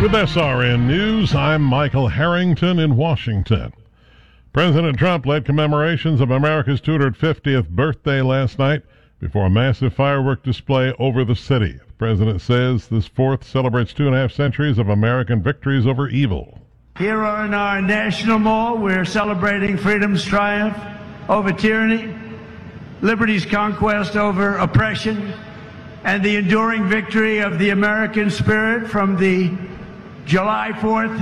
With SRN News, I'm Michael Harrington in Washington. President Trump led commemorations of America's 250th birthday last night before a massive firework display over the city. The president says this fourth celebrates 2.5 centuries of American victories over evil. Here on our National Mall, we're celebrating freedom's triumph over tyranny, liberty's conquest over oppression, and the enduring victory of the American spirit from the July 4th,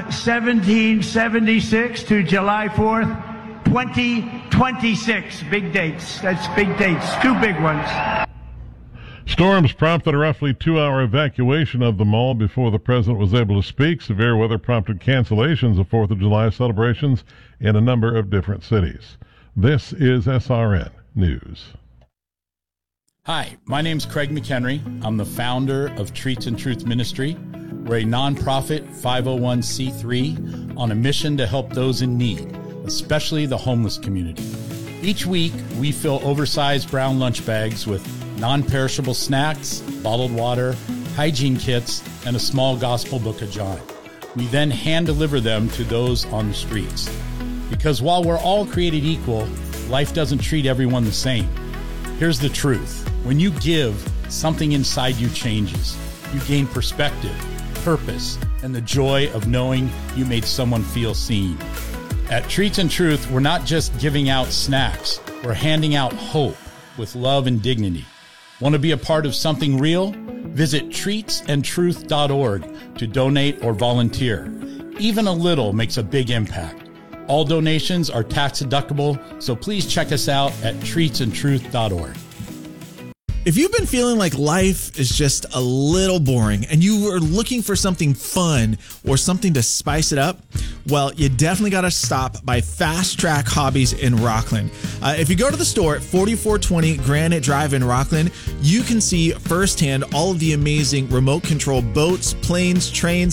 1776 to July 4th, 2026. Big dates. That's big dates. Two big ones. Storms prompted a roughly 2-hour evacuation of the mall before the president was able to speak. Severe weather prompted cancellations of 4th of July celebrations in a number of different cities. This is SRN News. Hi, my name's Craig McHenry. I'm the founder of Treats and Truth Ministry. We're a nonprofit 501c3 on a mission to help those in need, especially the homeless community. Each week, we fill oversized brown lunch bags with non-perishable snacks, bottled water, hygiene kits, and a small gospel book of John. We then hand deliver them to those on the streets. Because while we're all created equal, life doesn't treat everyone the same. Here's the truth. When you give, something inside you changes. You gain perspective, purpose, and the joy of knowing you made someone feel seen. At Treats and Truth, we're not just giving out snacks. We're handing out hope with love and dignity. Want to be a part of something real? Visit treatsandtruth.org to donate or volunteer. Even a little makes a big impact. All donations are tax deductible, so please check us out at treatsandtruth.org. If you've been feeling like life is just a little boring and you are looking for something fun or something to spice it up, well, you definitely got to stop by Fast Track Hobbies in Rockland. If you go to the store at 4420 Granite Drive in Rockland, you can see firsthand all of the amazing remote control boats, planes, trains,